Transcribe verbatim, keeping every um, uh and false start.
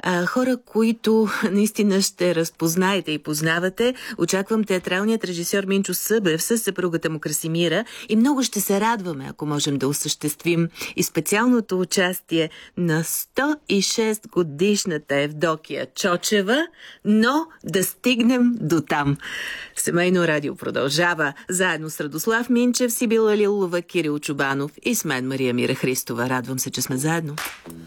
А, хора, които наистина ще разпознаете и познавате. Очаквам театралният режисьор Минчо Събев с съпругата му Красимира и много ще се радваме, ако можем да осъществим и специалното участие на сто и шест годишната Евдокия Чочева, но да стигнем до там. Семейно радио продължава заедно с Радослав Минчев, Сибила Лилова, Кирил Чубанов и с мен Мария Мира Христова. Радвам се, че сме заедно.